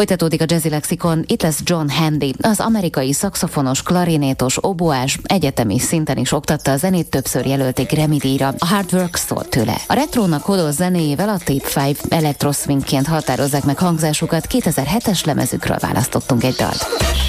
Folytatódik a Jazzy Lexikon, itt lesz John Handy, az amerikai szaxofonos, klarinétos, oboás, egyetemi szinten is oktatta a zenét, többször jelölték Grammy-díjra. A Hard Work szól tőle. A retrónak hodolt zenéjével a Tape 5 elektroszwingként határozzák meg hangzásukat, 2007-es lemezükről választottunk egy dalt.